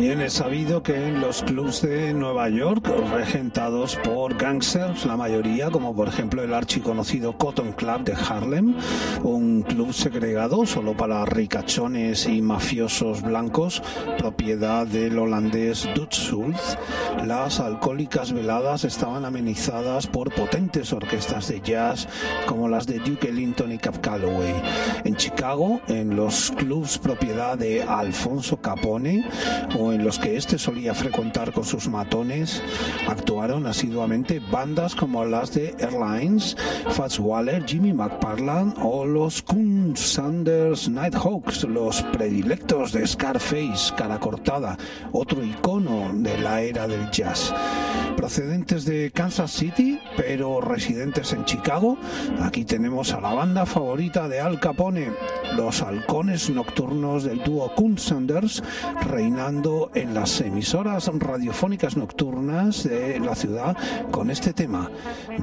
Bien es sabido que en los clubs de Nueva York, regentados por gangsters, la mayoría, como por ejemplo el archiconocido Cotton Club de Harlem, un club segregado solo para ricachones y mafiosos blancos, propiedad del holandés Dutch Schultz, las alcohólicas veladas estaban amenizadas por potentes orquestas de jazz como las de Duke Ellington y Cab Calloway. En Chicago, en los clubs propiedad de Alfonso Capone, o en los que éste solía frecuentar con sus matones, actuaron asiduamente bandas como las de Airlines, Fats Waller, Jimmy McParland o los Coon Sanders Nighthawks, los predilectos de Scarface, cara cortada, otro icono de la era del jazz. Procedentes de Kansas City, pero residentes en Chicago, aquí tenemos a la banda favorita de Al Capone, los halcones nocturnos del dúo Coon Sanders, reinando en las emisoras radiofónicas nocturnas de la ciudad con este tema.